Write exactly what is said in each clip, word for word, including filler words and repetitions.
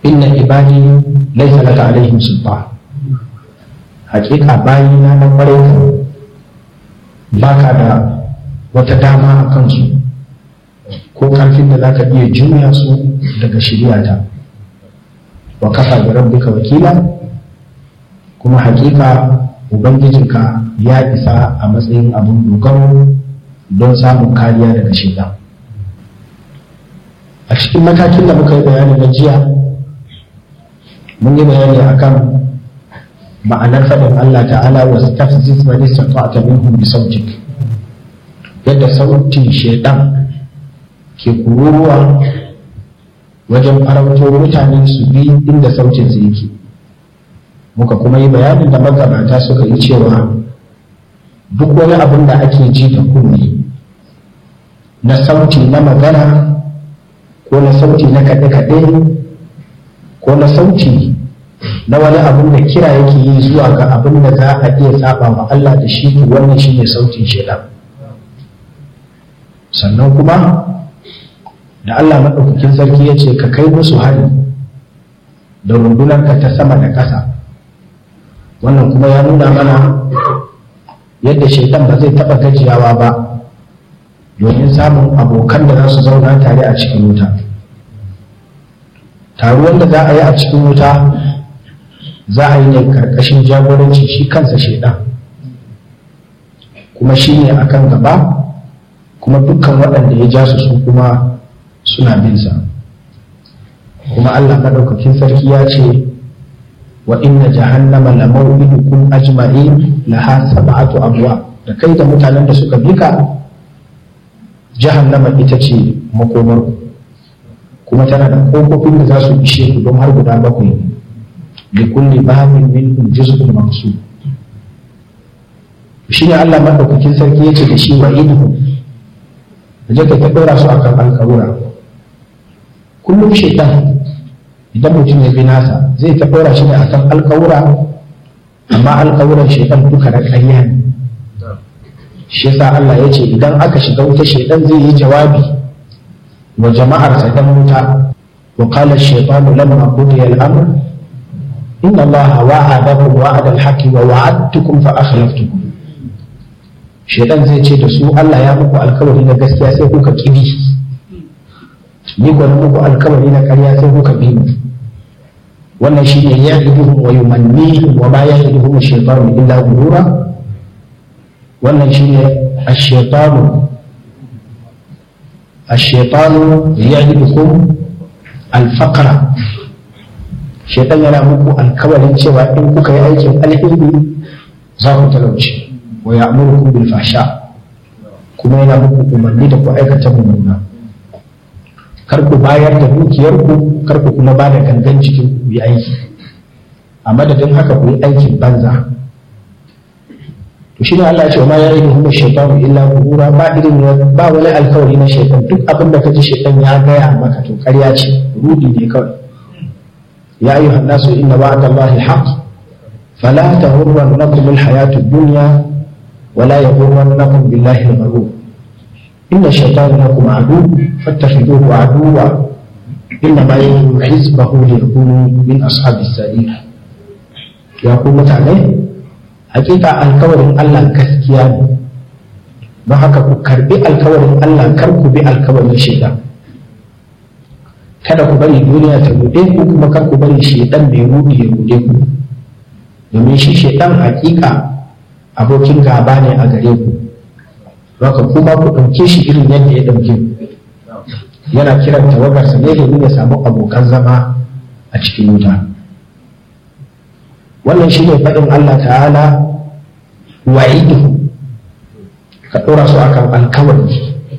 inna ibadi laysa laka alaihim sultan, hakika bayina na kwarai baka da wata dama a kansu ko karfin da zaka iya juya su daga shiriyata. wa kafa bi rabbika wakila, kuma hakika ubangijinka ya isa a matsayin abin dogaro don samun kariya daga shaitan. A cikin matakin da muka yi bayani na jiya, mun yi bayani akan ma'anar faɗin Allah ta'ala wa stafziz man istata'ta minhum bi sautik, yadda sautin shaitan ke kururuwa wajen farauto mutane su bi inda sautin su yake. Muka kuma yi bayanin da magabata suka yi cewa duk wani abin da ake ji da kunne na sauti na magana ko na sauti na kaɗe-kaɗe ko na sauti na wani abin da kira yake yi zuwa ga abin da za a iya saba wa Allah da shi, wannan shi ne sautin shaitan. Sannan kuma da Allah maɗaukakin sarki ya ce ka kai musu hari da rundunarka ta sama da ƙasa, wannan kuma ya nuna mana yadda shaitan ba zai taɓa gajiyawa ba domin samun abokan da za su zauna tare a cikin wuta. Taruwan da za a yi a cikin wuta za a yi ne ƙarƙashin jagoranci shi kansa shaitan, kuma shi ne akan gaba, kuma dukkan waɗanda ya ja su su kuma suna binsa. Kuma Allah madaukakin sarki ya ce wa inna jahannama la maw'idukum ajma'in laha sab'atu abwa, da kai da mutanen da suka bika jahannama ita ce makomar, kuma tana da kofofin da za su ishe ku don har guda bakwai, li kulli babin minhum juz'un maqsud. Shi ne Allah madaukakin sarki ya ce da shi wa idhum, da ka ta dora su akan alƙawura. Kullum shaitan idan mutum ya bi nasa zai ta ɗora shi ne akan alƙawura, amma alƙawuran shaitan duka na ƙarya ne. Shi yasa Allah ya ce idan aka shiga wuta shaitan zai yi jawabi wa jama'arsa dan wuta, wa qala ash-shaytanu lamma qudiya al-amr inna Allaha wa'adakum wa'ada al-haqqi wa wa'adtukum fa akhlaftukum. Shaitan zai ce da su Allah ya muku alƙawari na gaskiya sai kuka kibi, ni ko na muku alkawari na ƙarya sai kuka bi mu. Wannan shi ne ya iduhum wa yumannihim wa ma ya iduhum ash-shaytanu illa ghurura. Wannan shi ne ash-shaytanu ash-shaytanu ya'idukum al-faqra. Shaytan yana muku alkawarin cewa in kuka yi aikin alheri za ku talauci, wa ya'murukum bil fahsha, kuma yana muku umarni da ku aikata mummuna. Kar ku bayar da dukiyarku, kar ku kuma ba da gangan jikin ku yi aiki, a madadin haka ku yi aikin banza. To shi ne Allah ya ce ma ya yi muhimmin shaitanu illa ghurura, ba irin ba wani alkawari na shaitan. Duk abin da ka ji shaitan ya gaya maka to ƙarya ce, rudi ne kawai. Ya ayyuhan nasu inna wa'dallahi haqq fala taghurrannakum alhayatu ad-dunya wala yaghurrannakum billahi al-ghurur. inna shaytana lakum adu fattakhiduhu aduwa innama yad'u hizbahu liyakunu min ashabis sa'ir. Ya ku mutane, hakika alkawarin Allah gaskiya ne, don haka ku karbi alkawarin Allah, kar ku bi alkawarin shaitan. Kada ku bari duniya ta rude ku, kuma kar ku bari shaitan mai rudi ya rude ku, domin shi shaitan hakika abokin gaba ne a gare ku. Haka kuma ku ɗauke shi irin yadda ya ɗauke ku. Yana kiran tawagarsa ne domin ya samu abokan zama a cikin wuta. Wannan shi ne faɗin Allah ta'ala wa'iduhu, ka ɗora su akan alkawari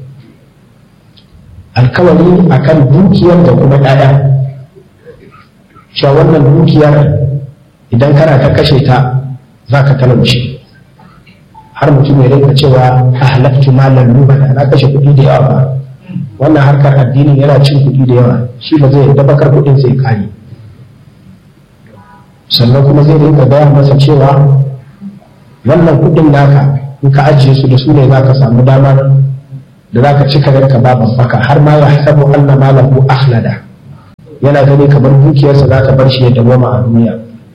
alkawari akan dukiyar da kuma ɗaya. Cewa wannan dukiyar idan kana ta kashe ta za ka talauce, har mutum ya rinka cewa ahlaktu malan lubada, na kashe kuɗi da yawa ba. Wannan harkar addinin yana cin kuɗi da yawa, shi ba zai yarda bakar kuɗin sai kare. Sannan kuma zai rinka gaya masa cewa wannan kuɗin naka in ka ajiye su da su ne za ka samu damar da za ka cika ranka baban baka, har ma ya hasabu anna malahu akhlada, yana gani kamar dukiyarsa za ta bar shi ya dawama a duniya,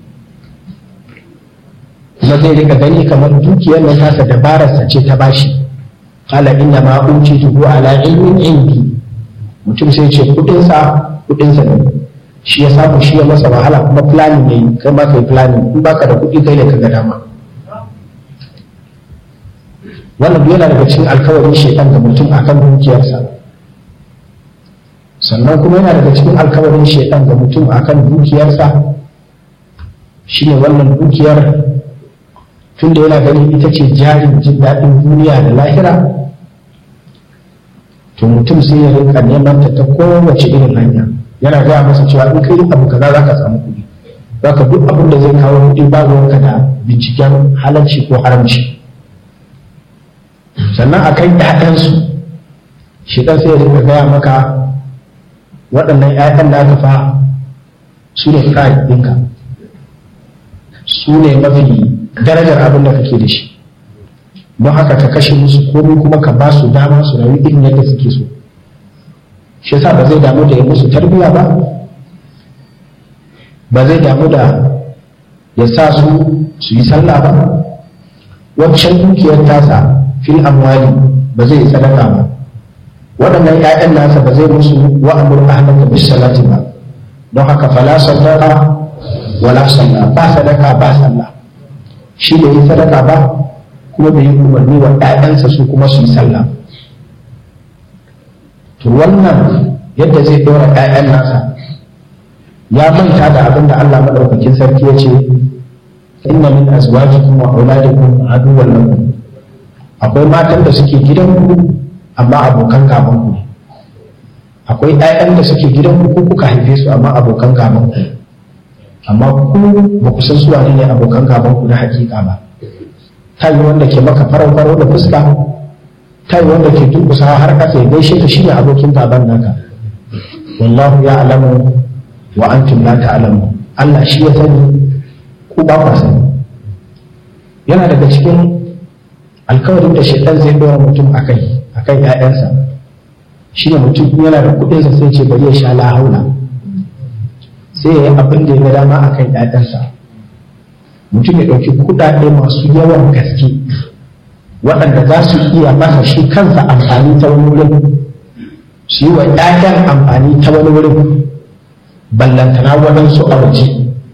kuma zai rika gani kamar dukiyar nan tasa dabararsa ce ta bashi. Qala inna ma utituhu ala ilmin indi, mutum sai ce kudinsa kudinsa ne, shi ya samu, shi ya masa wahala, kuma planning ne, kai ma kai planning, in baka da kudi kai ne ka ga dama. Wannan yana daga cikin alkawarin shaitan ga mutum akan dukiyarsa. Sannan kuma yana daga cikin alkawarin shaitan ga mutum akan dukiyarsa shine wannan dukiyar, tunda yana ganin ita ce jarin jin daɗin duniya da lahira, to mutum sai ya rinka neman ta ta kowace irin hanya. Yana gaya masa cewa in kai abu kaza za ka samu kuɗi, za ka duk abin da zai kawo kuɗi ba ruwanka da binciken halarci ko haramci. Sannan a kan ‘ya'yansu, shi ɗan sai ya rinka gaya maka waɗannan ‘ya'yan da aka fa su ne pride ɗinka, su ne mafi darajar abin da kake da shi, don haka ka kashe musu komai kuma ka ba su dama su rayu irin yadda suke so. Shi yasa ba zai damu da ya musu tarbiyya ba, ba zai damu da ya sa su su yi sallah ba, wancan dukiyar tasa fil amwali ba zai yi sadaka ba, waɗannan ‘ya'yan nasa ba zai musu wa'amur ahlaka bis salati ba, don haka fala sadaka wala sallah, ba sadaka ba sallah. Shi da yi sadaka ba kuma bai yi umarni wa ‘ya'yansa su kuma su yi sallah. To wannan yadda zai ɗora ‘ya'yan nasa ya manta da abin da Allah maɗaukakin sarki ya ce, inna min azwajikum wa auladikum aduwwan lakum. Akwai matan da suke gidanku amma abokan gabanku ne, akwai ‘ya'yan da suke gidanku ko kuka haife su amma abokan gabanku, amma ku ba ku san su wane ne abokan gabanku na hakika ba. Ta yi wanda ke maka farau-farau da fuska, ta yi wanda ke durkusawa har ƙasa ya gaishe ka shi ne abokin gaban naka. Wallahu ya alamu wa antum la ta'lamu. Allah shi ya sani, ku ba ku sani. Yana daga cikin alkawarin da shaitan zai ɗora mutum akai akan ƴaƴansa, shi ne mutum yana da kuɗinsa sai ce bari ya sha la haula, sai ya yi abin da ya ga dama akan ƴaƴansa. Mutum ya ɗauki kuɗaɗe masu yawan gaske waɗanda za su iya masa shi kansa amfani ta wani wurin, su yi wa ƴaƴan amfani ta wani wurin, ballantana waɗansu a waje.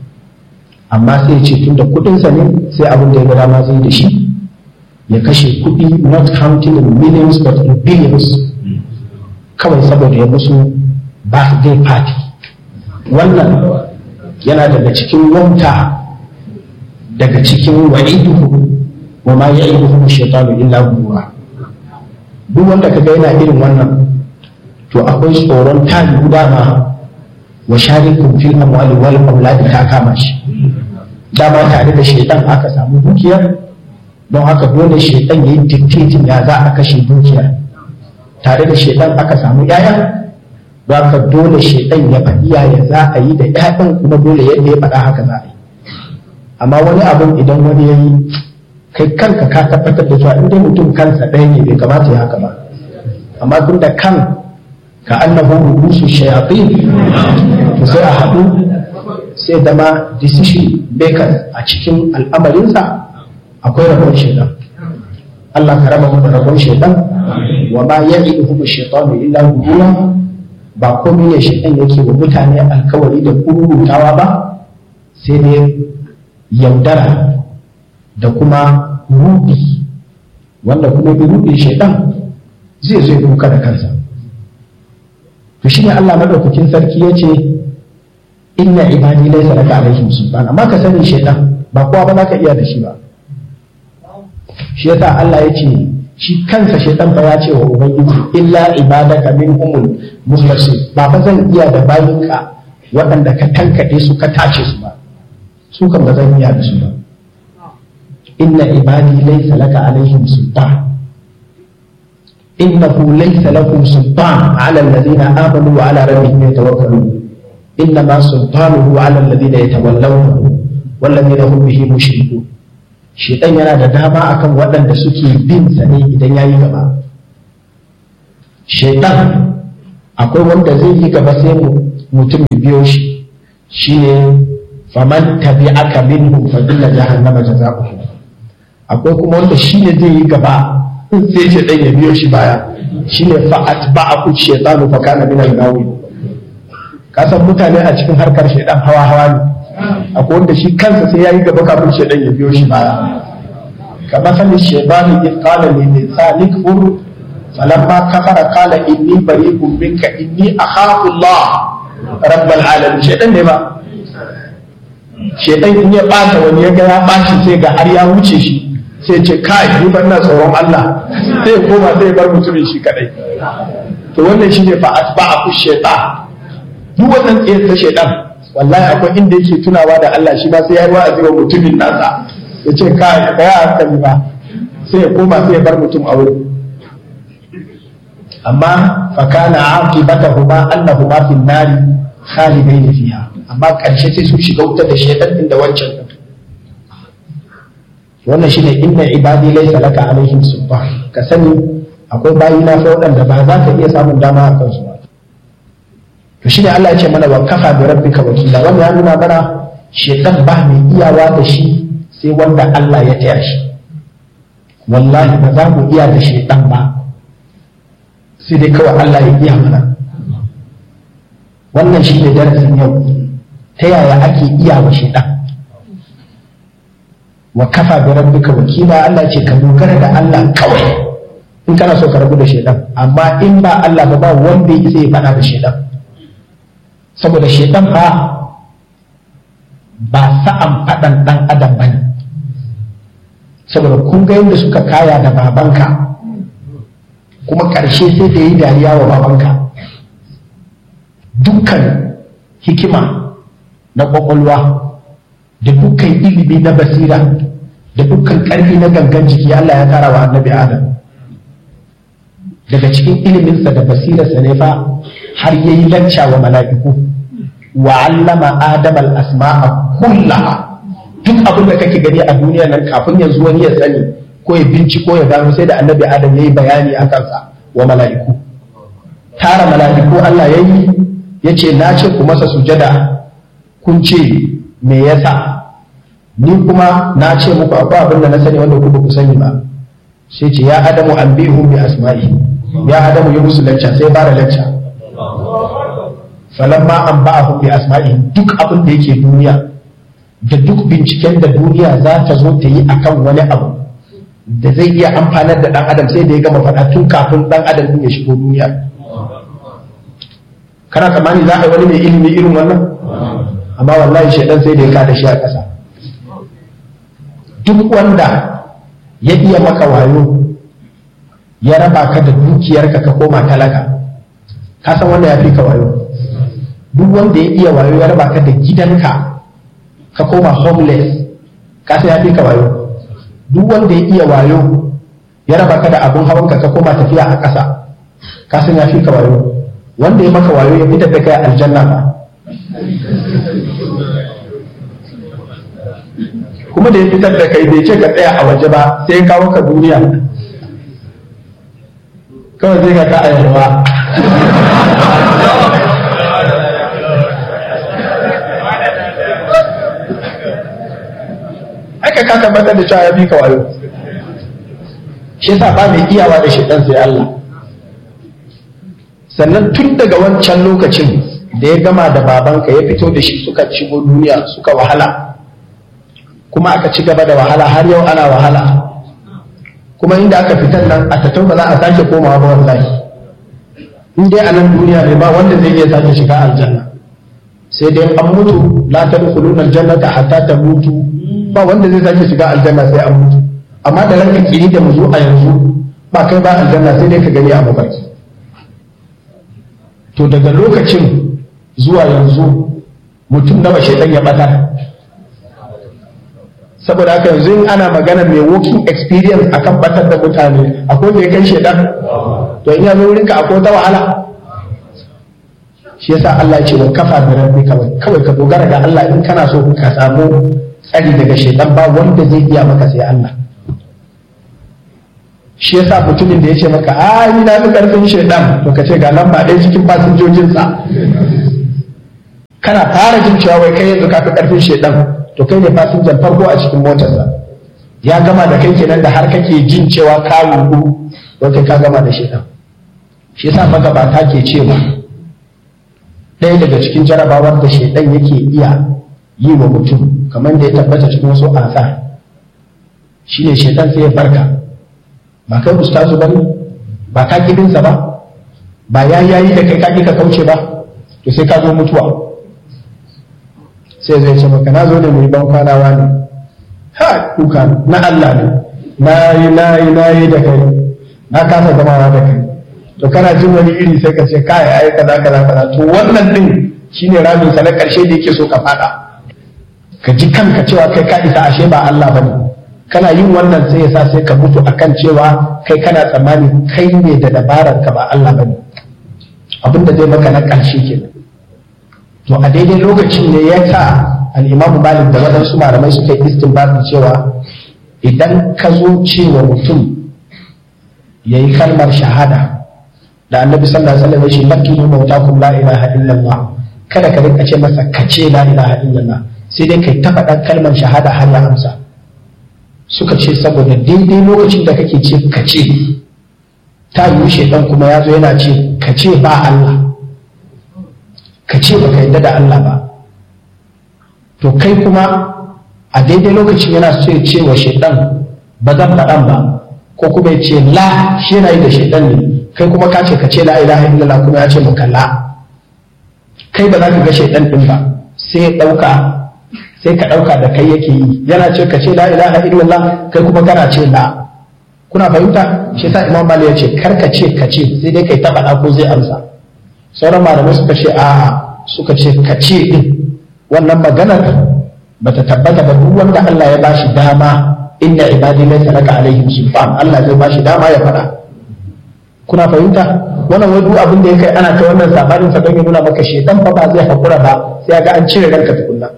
Amma sai ya ce tun da kuɗinsa ne sai abin da ya ga dama zai da shi, ya kashe kuɗi not counting in millions but in billions, kawai saboda ya musu birthday party. Wannan yana daga cikin wauta, daga cikin wa'iduhu wa ma ya'iduhu shaytanu illa ghurura. Duk wanda kaga yana irin wannan to akwai tsoron tani dama wa sharikum fil amwali wal auladi ta kama shi. Dama tare da shaytan aka samu dukiyar, don haka dole shaytan yayi dictating ya za a kashe dukiyar. Tare da shaytan aka samu yaya, don haka dole shaytan ya faɗi yaya za a yi da ƴaƴan, kuma dole yadda ya faɗa haka za a yi. Amma wani abin idan wani ya yi, kai kanka ka tabbatar da cewa in dai mutum kansa ɗaya ne bai kamata ya haka ba. Amma tun da kan ka annahu rubusu shayatin, to sai a haɗu sai zama decision makers a cikin al'amarinsa akwai rabon shaitan. Allah ka raba mu da rabon shaitan. Wa ma ya'iduhum ash-shaytanu illa ghurura. Ba komai ne shaitan yake wa mutane alkawari da kurutawa ba, sai dai yaudara da kuma ruɗi, wanda kuma bi ruɗin shaitan zai zai duka da kansa. To shine Allah madaukakin sarki yace inna ibadi laysa laka alaihim sultan. Amma ka sani shaitan ba kowa ba za ka iya da shi ba. Shi yasa Allah yace shi kansa shaitan fa ya ce wa ubangiji illa ibadaka minhumul mukhlasin. Ba fa zan iya da bayinka waɗanda ka tankade su ka tace su ba, su kan ba zan iya da su ba. inna ibadi laysa laka alaihim sultan innahu laysa lakum sultan ala alladhina amanu wa ala rabbihim yatawakkalun innama sultanuhu ala alladhina yatawallawnahu walladhina hum bihi mushrikun. Shaitan yana da dama akan waɗanda suke bin sa ne idan yayi gaba. Shaitan akwai wanda zai yi gaba sai mu mutum ya biyo shi shine faman tabi'aka minhum fa inna jahannama jazaohu. Akwai kuma wanda shine zai yi gaba sai ce dan ya biyo shi baya, shine fa atba'ahu shaytanu fa kana min al-ghawi. Kasan mutane a cikin harkar shaydan hawa hawa ne, akwai wanda shi kansa sai yayi gaba kafin shaydan ya biyo shi baya. Kamar sanin shaydani in qala lil insani kfur falamma kafara qala inni bari'un minka inni akhafu Allah rabbal alamin. Shaydan ne ba, shaydan in ya bata wani ya ga ya bashi sai ga har ya wuce shi sai ce kai ni ban na tsoron Allah, sai koma sai bar mutumin shi kadai. To wannan shine fa asba'ahu shaytan. Duk wannan tsaye ta shaytan wallahi akwai inda yake tunawa da Allah shi ba sai yayi wa'azi wa mutumin nasa ya ce kai ka ya hankali ba, sai ya koma sai ya bar mutum a wurin. Amma fa kana aqibatahuma annahuma fin nari khalidain fiha, amma karshe sai su shiga wuta da shaytan din da wancan. Wannan shine inna ibadi laysa laka alaihim sultan. Ka sani akwai bayina fa waɗanda ba za ka iya samun dama a kansu ba. To shine Allah ya ce mana wa kafa bi rabbika wakila. Wannan ya nuna mana shaytan ba mai iyawa da shi sai wanda Allah ya taya shi. Wallahi ba za mu iya da shaytan ba sai dai kawai Allah ya iya mana. Wannan shine darasin yau, ta yaya ake iya wa shaytan. Wa kafa bi rabbika wakila. Allah ce ka dogara da Allah kawai in kana so ka rabu da shaytan, amma in ba Allah ba ba wanda yake sai ya fada da shaytan. Saboda shaytan ba ba sa'an fadan dan adam bane. Saboda kun ga yadda suka kaya da babanka, kuma karshe sai da yi dariya wa babanka. Dukkan hikima na kwakwalwa da dukkan ilimi na basira da dukkan ƙarfi na gangan jiki Allah ya tara wa annabi Adam. Daga cikin iliminsa da basirarsa ne fa har yayi lacca wa mala'iku wa allama Adam al-asma'a kullaha. Duk abin da kake gani a duniya nan kafin yanzu wani ya sani ko ya binciko ya gano sai da annabi Adam yayi bayani akan sa wa mala'iku. Tara mala'iku Allah yayi yace na ce ku masa sujada, kun ce me yasa? Ni kuma na ce muku akwai abin da na sani wanda ku ba ku sani ba. Sai ce ya Adamu anbihum bi asma'i, ya Adamu ya musu lacca, sai bara lacca. Falamma anba'ahum bi asma'i, duk abin da yake duniya da duk binciken da duniya za ta zo ta yi akan wani abu da zai iya amfanar da dan adam sai da ya gama faɗa tun kafin dan adam din ya shigo duniya. Kana tsammani za a yi wani mai ilimi irin wannan? Amma wallahi shaidan sai da ya kada shi a ƙasa. Duk wanda ya iya maka wayo ya raba ka da dukiyarka ka koma talaka, ka san wanda ya fi ka wayo. Duk wanda ya iya wayo ya raba ka da gidanka ka koma homeless, ka san ya fi ka wayo. Duk wanda ya iya wayo ya raba ka da abun hawanka ka koma tafiya a ƙasa, ka san ya fi ka wayo. Wanda ya maka wayo ya fitar da kai aljanna ba. Kuma da ya fitar da kai bai ce ka tsaya a waje ba, sai ya kawo ka duniya kawai zai ga ka a yarwa. Aka ka tabbatar da cewa ya fi ka wayo. Shi yasa ba mai iyawa da shaitan sai Allah. Sannan tun daga wancan lokacin da ya gama da babanka ya fito da shi suka shigo duniya suka wahala, kuma aka ci gaba da wahala har yau ana wahala, kuma inda aka fitar nan a tattau ba za a sake komawa ba wallahi. In dai a nan duniya ne ba wanda zai iya sake shiga aljanna, sai dai an mutu la tadkhuluna aljannata hatta tamutu, ba wanda zai sake shiga aljanna sai an mutu. Amma da ranka kiri da mu zo a yanzu ba kai ba aljanna sai dai ka gani a mafarki. To daga lokacin zuwa yanzu mutum nawa shaitan ya bata. Saboda haka yanzu in ana magana mai working experience akan batar da mutane, akwai mai kai shaitan? To in ya zo wurinka akwai ta wahala. Shi yasa Allah ya ce wa kafa da rabbi kawai kawai ka dogara ga Allah in kana so ka samu tsari daga shaitan, ba wanda zai iya maka sai Allah. Shi yasa mutumin da ya ce maka a ni na fi karfin shaitan, to ka ce ga lamba ɗaya cikin fasinjojinsa kana fara jin cewa wai kai yanzu ka fi karfin shedan to kai ne fasinjan farko a cikin motarsa ya gama da kai kenan da har kake jin cewa ka rubu don kai ka gama da shedan. Shi yasa magabata ke cewa ɗaya daga cikin jarabawar da shedan yake iya yi wa mutum kamar da ya tabbata cikin wasu asa shine shedan sai ya barka ba kai ustazu bane ba ka kibinsa ba ba ya yayi da kai ka ka kauce ba to sai ka zo mutuwa sai zai ce maka na zo ne mai ban kwanawa ne ha kuka na Allah ne na yi na yi na yi da kai na kasa zamawa da kai to kana jin wani iri sai ka ce kai ai kaza kaza kaza to wannan din shine ramin sa na karshe da yake so ka fada ka ji kanka cewa kai ka isa ashe ba Allah bane kana yin wannan sai ya sa sai ka mutu akan cewa kai kana tsammani kai ne da dabarar ka ba Allah bane abinda zai maka na karshe kenan. To a daidai lokacin ne ya sa al-Imam Malik da wadansu malamai suka yi istinbati cewa idan ka zo cewa mutum yayi kalmar shahada da Annabi sallallahu alaihi wasallam ya ce lakilu mawtakum la ilaha illallah kada ka rinka ce masa kace la ilaha illallah sai dai kai ta faɗa kalmar shahada har ya amsa. Suka ce saboda daidai lokacin da kake ce kace ta yi shedan kuma ya zo yana ce kace ba Allah kace baka yadda da Allah ba to kai kuma a daidai lokacin yana so ya ce wa shedan ba zan faɗan ba ko kuma ya ce la shi yana yi da shedan ne kai kuma ka ce kace la ilaha illallah kuma ya ce maka la kai ba za ka ga shedan din ba sai ya ɗauka sai ka ɗauka da kai yake yi yana ce ka ce la ilaha illallah kai kuma kana ce la. Kuna fahimta shi sa Imam Malik ya ce kar ka ce ka ce sai dai kai ta faɗa ko zai amsa. Sauran malamai suka ce a'a suka ce ka ce din wannan maganar bata tabbata ba duk wanda Allah ya bashi dama inna ibadi laysa laka alaihim sultan Allah zai bashi dama ya faɗa. Kuna fahimta wannan wai duk abin da ya kai ana ta wannan sabanin sa don ya nuna maka shedan fa ba zai hakura ba sai ga an cire ranka tukunna.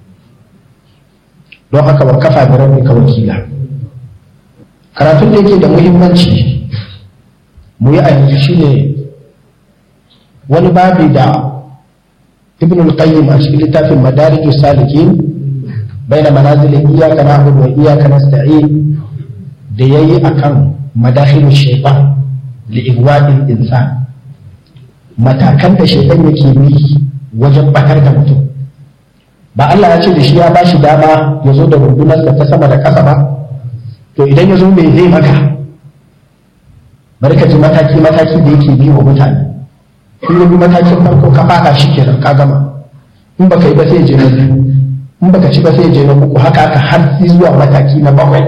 Don haka wa kafa da rabbika wakila. Karatun da yake da muhimmanci mu yi a yanzu shine wani babi da Ibn al-Qayyim a cikin littafin Madarijus Salikin baina manazilin iyyaka na'budu wa iyyaka nasta'in da yayi akan madakhilush shaytan li igwadil insan, matakan da shaytan yake bi wajen bakar da mutum. Ba Allah ya ce da shi ya bashi dama ya zo da rundunarsa ta sama da ƙasa ba, to idan ya zo mai zai maka bari ka ji mataki-mataki da yake bi wa mutane. In yi matakin farko ka faka shi kenan ka gama, in baka yi ba sai je na biyu, in baka ci ba sai je na uku, haka aka har zuwa mataki na bakwai.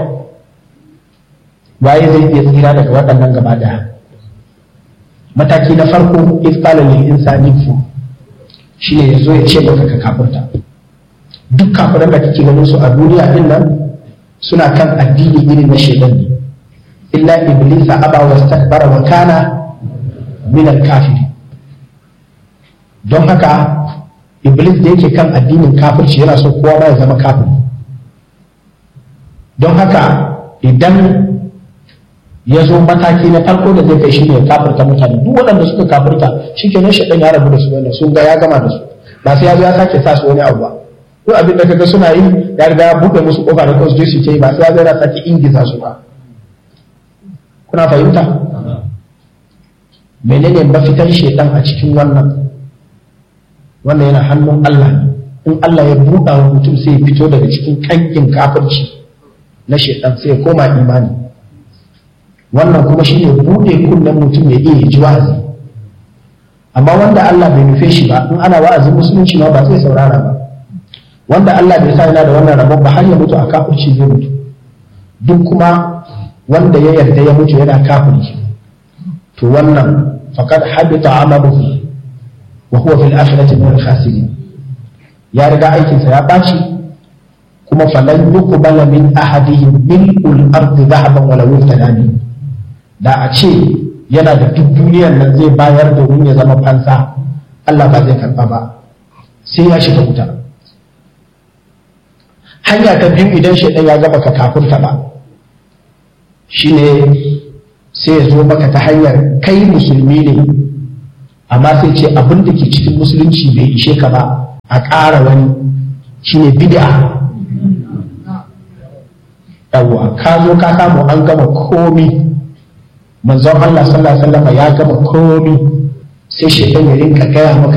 Waye zai iya tsira daga waɗannan gaba ɗaya? Mataki na farko ifqala lil insani fu shine yazo ya ce maka ka kafirta. Duk kafiran da kake ganin su a duniya din nan suna kan addini irin na shedan ne, illa iblisa aba wastakbara wa kana min al-kafirin. Don haka iblis da yake kan addinin kafirci yana so kowa ma ya zama kafiri. Don haka idan ya zo mataki na farko da zai kai shi ne ya kafirta mutane, duk waɗanda suka kafirta shi ke nan shaɗan ya rabu da su, wanda sun ga ya gama da su, ba sai ya zo ya sake sa su wani abu ba. Duk abin da kaga suna yi ya riga ya buɗe musu ƙofa da kansu su yi, ba sai ya zo ya sake ingiza su ba. Kuna fahimta? Menene mafitar shaitan a cikin wannan? Wannan yana hannun Allah ne. In Allah ya buɗa wa mutum sai ya fito daga cikin kankin kafirci na shaitan sai ya koma imani. Wannan kuma shi ne buɗe kunnen mutum ya iya ji wa'azi. Amma wanda Allah bai nufe shi ba, in ana wa'azin musulunci ma ba zai saurara ba. Wanda Allah bai sa yana da wannan rabon ba har ya mutu a kafirci zai mutu. Duk kuma wanda ya yarda ya mutu yana kafirci, to wannan faqad habita amaluhu wa huwa fil akhirati min al-khasirin. Ya riga aikinsa ya baci, kuma falan yuqbala min ahadihim mil'ul ardi dhahaban wa law iftadani. Da a ce yana da duk duniyar nan zai bayar domin ya zama fansa, Allah ba zai karba ba, sai ya shiga wuta. Hanya ta biyu idan shaitan ya gaba ka kafurta ba, shine sai ya zo maka ta hanyar kai musulmi ne, amma sai ce abin da ke cikin musulunci bai ishe ka ba, a ƙara wani shine bid'a. Yawwa ka zo ka samu an gama komi, manzon Allah sallallahu alaihi wasallam ya gama komi, sai shaitan ya rinka gaya maka